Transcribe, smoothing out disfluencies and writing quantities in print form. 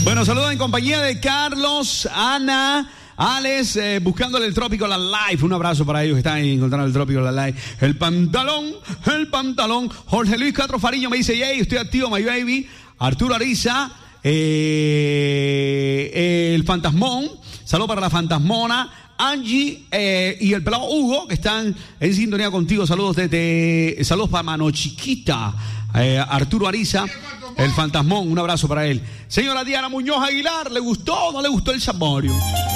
Bueno, saludos en compañía de Carlos, Ana, Alex, buscándole el Trópico La Live. Un abrazo para ellos que están encontrando el Trópico La Live. El pantalón. Jorge Luis Castro Fariño me dice, yay, estoy activo, my baby. Arturo Ariza, el Fantasmón. Saludos para la Fantasmona. Angie y el pelado Hugo, que están en sintonía contigo. Saludos saludos para Mano Chiquita. Arturo Ariza, el Fantasmón, un abrazo para él. Señora Diana Muñoz Aguilar, ¿le gustó o no le gustó el Saborio?